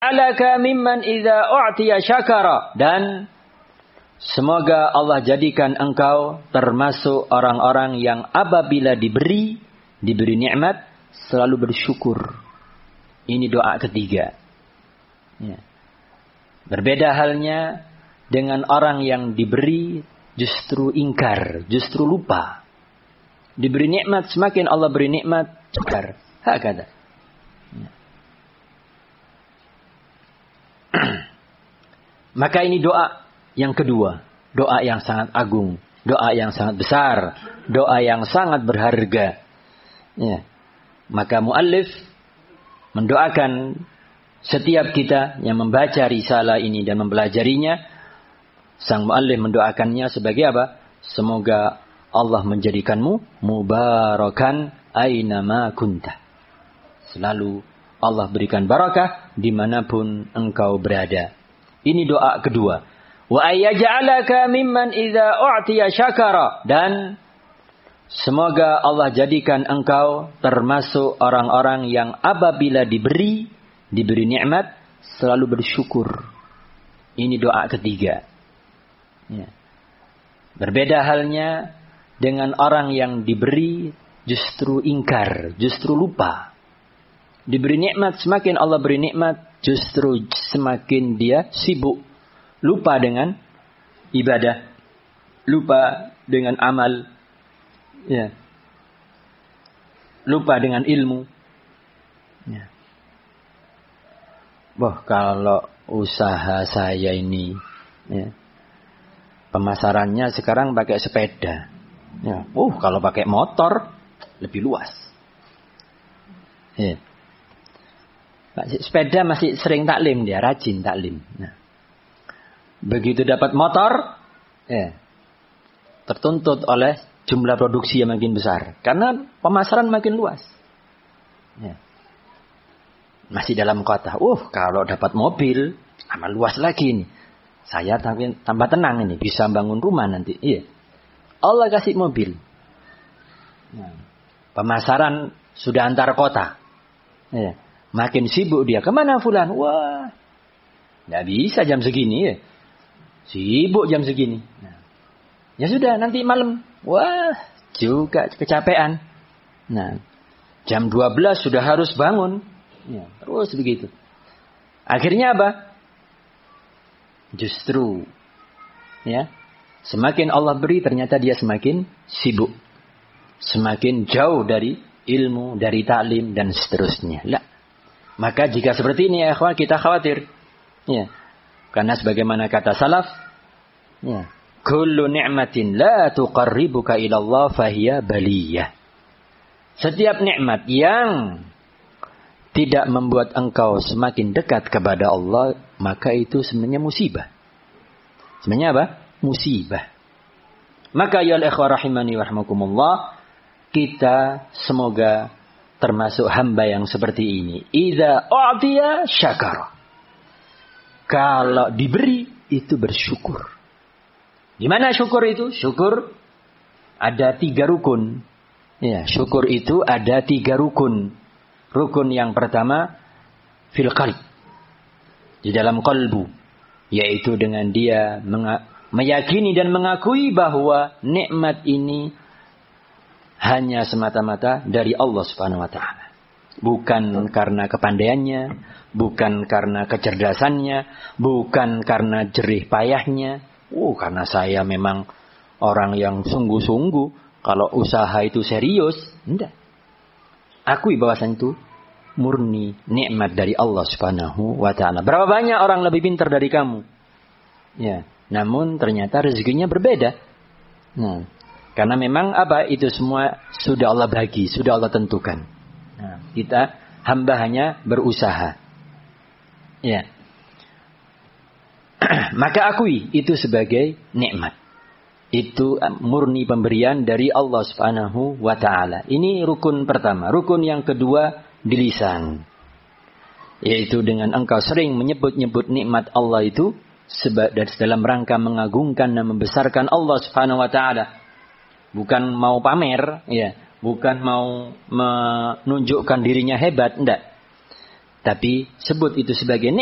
alaka mimman idza u'tiya syakara, dan semoga Allah jadikan engkau termasuk orang-orang yang apabila diberi nikmat selalu bersyukur. Ini doa ketiga. Ya. Berbeda halnya dengan orang yang diberi justru ingkar, justru lupa. Diberi nikmat, semakin Allah beri nikmat, ingkar. Hakada. Ya. Maka ini doa yang kedua. Doa yang sangat agung. Doa yang sangat besar. Doa yang sangat berharga. Ya. Maka muallif mendoakan setiap kita yang membaca risalah ini dan mempelajarinya. Sang muallif mendoakannya sebagai apa? Semoga Allah menjadikanmu mubarakan aynama kunta. Selalu Allah berikan barakah dimanapun engkau berada. Ini doa kedua. Wa ayyaj'alaka mimman idza u'tiya syakara, dan semoga Allah jadikan engkau termasuk orang-orang yang apabila diberi nikmat selalu bersyukur. Ini doa ketiga. Ya. Berbeda halnya dengan orang yang diberi justru ingkar, justru lupa. Diberi nikmat, semakin Allah beri nikmat, justru semakin dia sibuk. Lupa dengan ibadah. Lupa dengan amal. Ya. Lupa dengan ilmu. Ya. Kalau usaha saya ini, ya, pemasarannya sekarang pakai sepeda. Ya. Kalau pakai motor lebih luas. Ya. Sepeda masih sering taklim dia, rajin taklim. Nah. Begitu dapat motor, ya, tertuntut oleh jumlah produksi yang makin besar. Karena pemasaran makin luas. Ya. Masih dalam kota. Kalau dapat mobil, aman luas lagi nih. Saya tambah tenang ini. Bisa bangun rumah nanti. Iya. Allah kasih mobil. Nah, pemasaran sudah antar kota. Ya. Makin sibuk dia. Kemana fulan? Wah. Nggak bisa jam segini ya. Sibuk jam segini. Nah. Ya sudah, nanti malam. Wah, juga kecapean. Nah, jam 12 sudah harus bangun. Ya, terus begitu. Akhirnya apa? Justru, ya, semakin Allah beri, ternyata dia semakin sibuk. Semakin jauh dari ilmu, dari taklim, dan seterusnya. Lah. Maka jika seperti ini, ya, kita khawatir. Ya. Karena sebagaimana kata salaf, ya, kullu ni'matin la tuqarribuka ila Allah fahiya baliyah. Setiap nikmat yang tidak membuat engkau semakin dekat kepada Allah, maka itu sebenarnya musibah. Sebenarnya apa? Musibah. Maka ya ikhwah rahimani wa rahmakumullah, kita semoga termasuk hamba yang seperti ini. Idza u'tiya syakara. Kalau diberi, itu bersyukur. Di mana syukur itu? Syukur ada 3 rukun. Ya, syukur itu ada 3 rukun. Rukun yang pertama, fil qalb. Di dalam qalbu. Yaitu dengan dia meyakini dan mengakui bahwa nikmat ini hanya semata-mata dari Allah Subhanahu wa ta'ala. Bukan karena kepandaiannya, bukan karena kecerdasannya, bukan karena jerih payahnya. Karena saya memang orang yang sungguh-sungguh. Kalau usaha itu serius, enggak. Akui bahwasan itu murni nikmat dari Allah Subhanahu wa ta'ala. Berapa banyak orang lebih pintar dari kamu? Ya, namun ternyata rezekinya berbeda. Nah, karena memang apa? Itu semua sudah Allah bagi, sudah Allah tentukan. Nah, kita hamba hanya berusaha. Ya. Maka akui itu sebagai nikmat. Itu murni pemberian dari Allah Subhanahu wa ta'ala. Ini rukun pertama. Rukun yang kedua di lisan. Yaitu dengan engkau sering menyebut-nyebut nikmat Allah itu dalam rangka mengagungkan dan membesarkan Allah Subhanahu wa ta'ala. Bukan mau pamer, ya. Bukan mau menunjukkan dirinya hebat, enggak. Tapi sebut itu sebagai